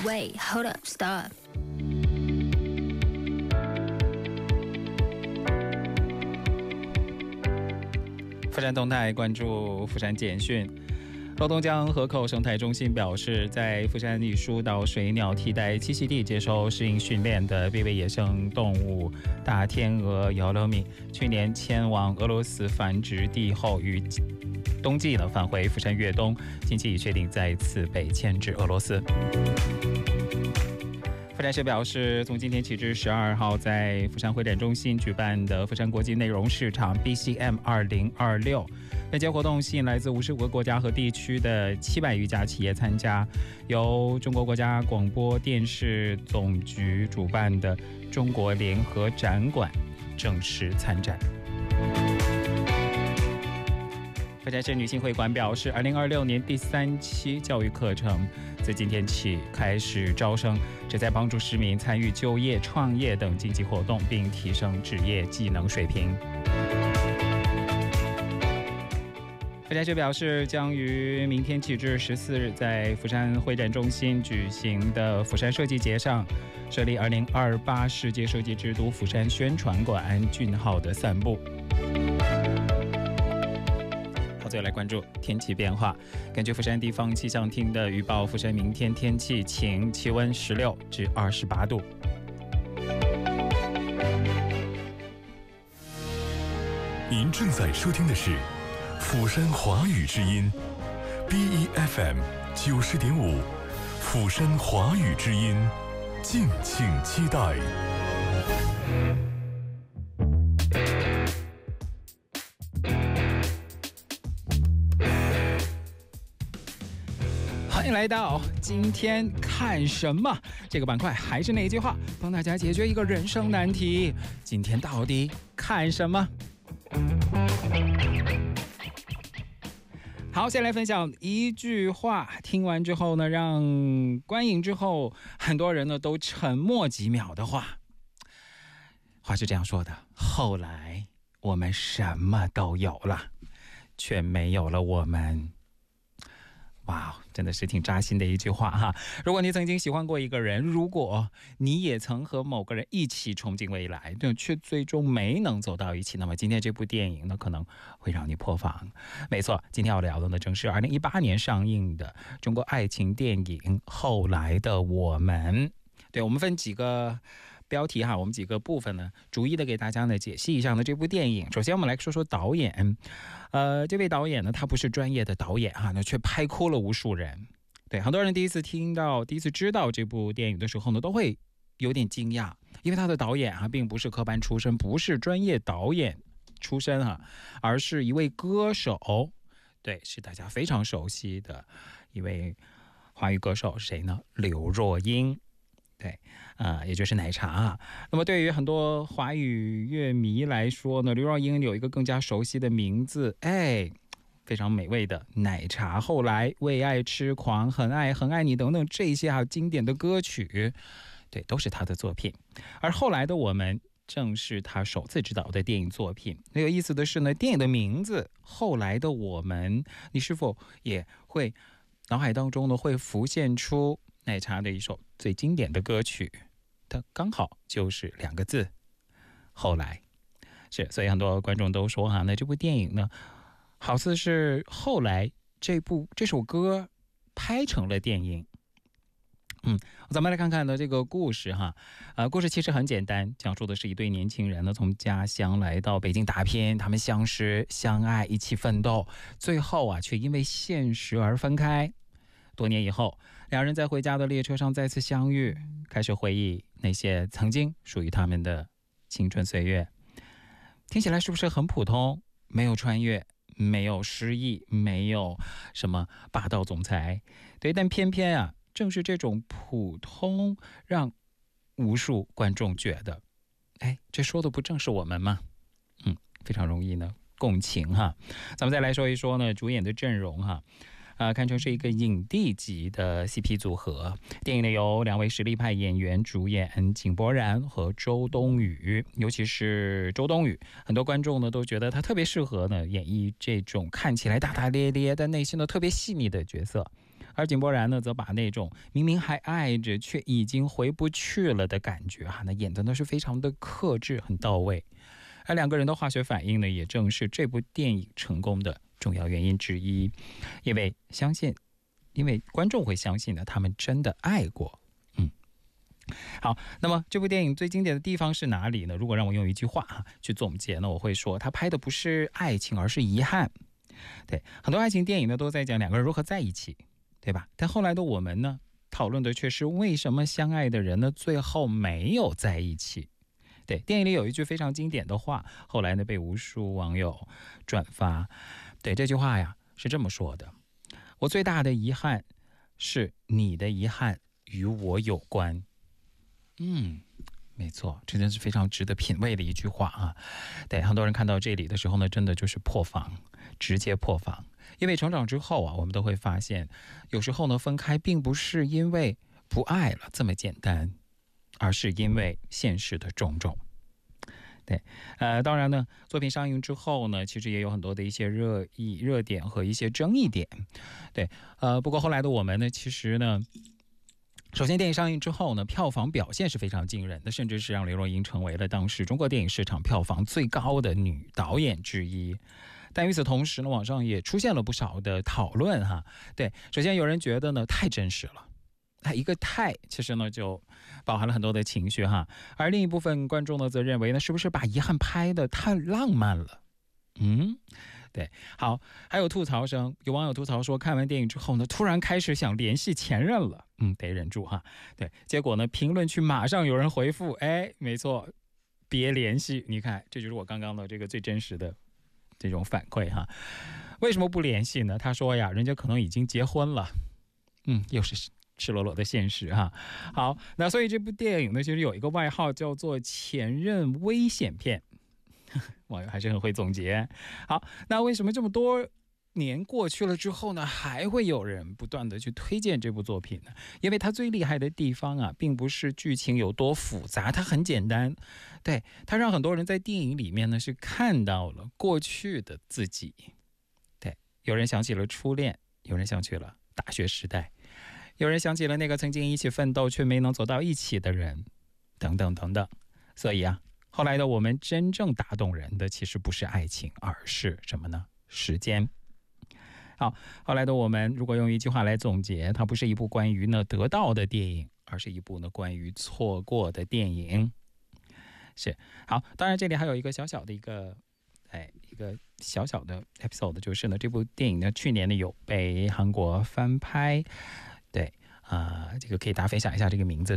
Wait, hold up, stop. 富山动态关注富山简讯。罗东江河口生态中心表示，在富山以疏导水鸟替代栖息地接受适应训练的濒危野生动物大天鹅姚乐米，去年迁往俄罗斯繁殖地后，于冬季返回富山越冬，近期已确定再次被迁至俄罗斯。富山市表示，从今天起至12号，在富山会展中心举办的富山国际内容市场 BCM 2026，本届活动吸引来自55个国家和地区的700余家企业参加，由中国国家广播电视总局主办的中国联合展馆正式参展。富山市女性会馆表示，2026年第3期教育课程自今天起开始招生，旨在帮助市民参与就业、创业等经济活动，并提升职业技能水平。富山市表示，将于明天起至14日，在富山会展中心举行的富山设计节上，设立2028世界设计之都富山宣传馆俊浩的散步。最后来关注天气变化。根据富山地方气象厅的预报，富山明天天气晴，气温16至28度。 您正在收听的是富山华语之音 BEFM 90.5，富山华语之音，敬请期待。 欢迎来到今天看什么这个板块，还是那一句话，帮大家解决一个人生难题。今天到底看什么？好，先来分享一句话，听完之后呢，让观影之后很多人呢都沉默几秒的话。话是这样说的：后来我们什么都有了，却没有了我们。哇，真的是挺扎心的一句话哈！如果你曾经喜欢过一个人，如果你也曾和某个人一起憧憬未来，但却最终没能走到一起，那么今天这部电影呢，可能会让你破防。没错，今天要聊的呢，正是2018年上映的中国爱情电影《后来的我们》。对，我们分几个标题哈，我们几个部分呢，逐一的给大家呢解析一下呢这部电影。首先我们来说说导演，这位导演呢，他不是专业的导演哈，那却拍哭了无数人。对，很多人第一次知道这部电影的时候呢，都会有点惊讶，因为他的导演啊，并不是科班出身，不是专业导演出身哈，而是一位歌手。对，是大家非常熟悉的一位华语歌手，谁呢？刘若英。对，也就是奶茶啊。那么对于很多华语乐迷来说呢，刘若英有一个更加熟悉的名字，非常美味的奶茶。后来为爱痴狂、很爱很爱你等等这些经典的歌曲，对，都是他的作品。而后来的我们正是他首次执导的电影作品。那有意思的是呢，电影的名字《后来的我们》，你是否也会脑海当中呢会浮现出奶茶的一首最经典的歌曲？它刚好就是2个字，后来。是，所以很多观众都说那这部电影呢，好似是后来这首歌拍成了电影。咱们来看看呢这个故事哈。故事其实很简单，讲述的是一对年轻人呢从家乡来到北京打拼，他们相识相爱，一起奋斗，最后却因为现实而分开。多年以后，两人在回家的列车上再次相遇，开始回忆那些曾经属于他们的青春岁月。听起来是不是很普通？没有穿越，没有失忆，没有什么霸道总裁。对，但偏偏正是这种普通，让无数观众觉得，这说的不正是我们吗？非常容易呢共情哈。咱们再来说一说呢主演的阵容哈。堪称是一个影帝级的 CP 组合。电影里有2位实力派演员主演，井柏然和周冬雨。尤其是周冬雨，很多观众呢都觉得她特别适合呢演绎这种看起来大大咧咧但内心呢特别细腻的角色。 而井柏然呢，则把那种明明还爱着却已经回不去了的感觉那演得呢是非常的克制，很到位。而两个人的化学反应呢，也正是这部电影成功的重要原因之一，因为观众会相信呢，他们真的爱过。好，那么这部电影最经典的地方是哪里呢？如果让我用一句话去总结呢，我会说，他拍的不是爱情，而是遗憾。对，很多爱情电影呢都在讲两个人如何在一起，对吧？但后来的我们呢，讨论的却是为什么相爱的人呢，最后没有在一起。对，电影里有一句非常经典的话，后来呢被无数网友转发。对，这句话呀是这么说的：我最大的遗憾是你的遗憾与我有关。没错，这真是非常值得品味的一句话对，很多人看到这里的时候呢，真的就是破防，直接破防。因为成长之后我们都会发现，有时候呢分开并不是因为不爱了这么简单，而是因为现实的种种。对，当然呢，作品上映之后呢，其实也有很多的一些热点和一些争议点。对，不过后来的我们呢，其实呢，首先，电影上映之后呢，票房表现是非常惊人的，甚至是让刘若英成为了当时中国电影市场票房最高的女导演之一。但与此同时呢，网上也出现了不少的讨论对，首先有人觉得呢太真实了，一个太其实呢就包含了很多的情绪而另一部分观众呢则认为呢，是不是把遗憾拍得太浪漫了？对，好，还有吐槽声，有网友吐槽说，看完电影之后呢，突然开始想联系前任了，得忍住对，结果呢，评论区马上有人回复，没错，别联系。你看，这就是我刚刚的这个最真实的这种反馈为什么不联系呢？他说呀，人家可能已经结婚了。又是赤裸裸的现实好，那所以这部电影呢，其实有一个外号叫做前任危险片。网友还是很会总结。好，那为什么这么多年过去了之后呢，还会有人不断的去推荐这部作品呢？因为它最厉害的地方并不是剧情有多复杂，它很简单。对，它让很多人在电影里面呢是看到了过去的自己。对，有人想起了初恋，有人想起了大学时代，有人想起了那个曾经一起奋斗却没能走到一起的人，等等等等。所以后来的我们真正打动人的其实不是爱情，而是什么呢？时间。好，后来的我们如果用一句话来总结，它不是一部关于得到的电影，而是一部关于错过的电影。是，好，当然这里还有一个小小的一个小小的 episode， 就是呢，这部电影呢去年呢有被韩国翻拍。对，这个可以大家分享一下这个名字。